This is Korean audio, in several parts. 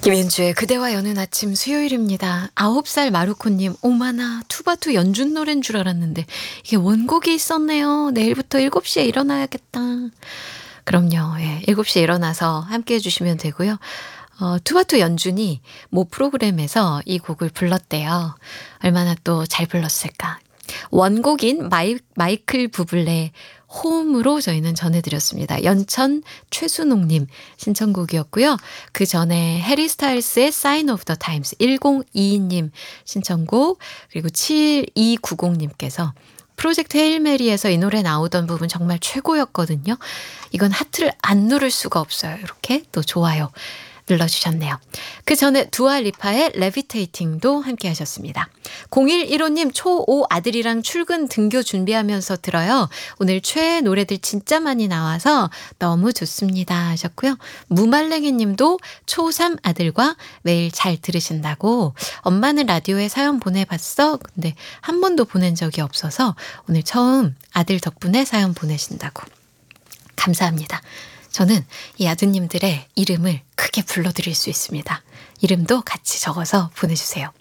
김현주의 그대와 여는 아침 수요일입니다. 9살 마루코님, 오마나 투바투 연준 노래인 줄 알았는데 이게 원곡이 있었네요. 내일부터 7시에 일어나야겠다. 그럼요. 예, 7시에 일어나서 함께 해주시면 되고요. 투바투 연준이 모 프로그램에서 이 곡을 불렀대요. 얼마나 또 잘 불렀을까. 원곡인 마이클 부블레의 홈으로 저희는 전해드렸습니다. 연천 최순옥님 신청곡이었고요. 그 전에 해리 스타일스의 Sign of the Times 1022님 신청곡, 그리고 7290님께서 프로젝트 헤일메리에서 이 노래 나오던 부분 정말 최고였거든요. 이건 하트를 안 누를 수가 없어요. 이렇게 또 좋아요 눌러주셨네요. 그 전에 두아리파의 레비테이팅도 함께 하셨습니다. 0115님, 초5 아들이랑 출근 등교 준비하면서 들어요. 오늘 최애 노래들 진짜 많이 나와서 너무 좋습니다 하셨고요. 무말랭이 님도 초3 아들과 매일 잘 들으신다고, 엄마는 라디오에 사연 보내봤어? 근데 한 번도 보낸 적이 없어서 오늘 처음 아들 덕분에 사연 보내신다고. 감사합니다. 저는 이 아드님들의 이름을 크게 불러드릴 수 있습니다. 이름도 같이 적어서 보내주세요.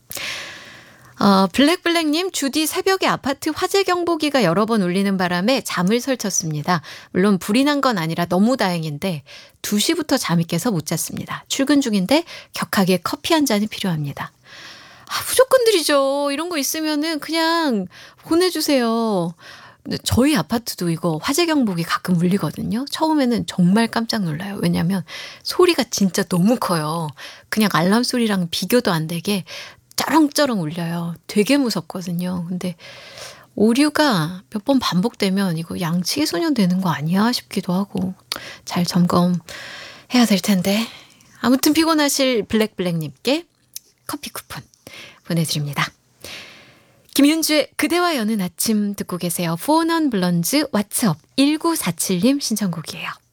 블랙블랙님, 주디 새벽에 아파트 화재 경보기가 여러 번 울리는 바람에 잠을 설쳤습니다. 물론 불이 난 건 아니라 너무 다행인데 2시부터 잠이 깨서 못 잤습니다. 출근 중인데 격하게 커피 한 잔이 필요합니다. 무조건 드리죠. 이런 거 있으면은 그냥 보내주세요. 저희 아파트도 이거 화재 경보기 가끔 울리거든요. 처음에는 정말 깜짝 놀라요. 왜냐하면 소리가 진짜 너무 커요. 그냥 알람 소리랑 비교도 안 되게 쩌렁쩌렁 울려요. 되게 무섭거든요. 근데 오류가 몇 번 반복되면 이거 양치기 소년 되는 거 아니야 싶기도 하고, 잘 점검해야 될 텐데. 아무튼 피곤하실 블랙블랙님께 커피 쿠폰 보내드립니다. 김윤주의 그대와 여는 아침 듣고 계세요. 포넌 블런즈 왓츠업 1947님 신청곡이에요.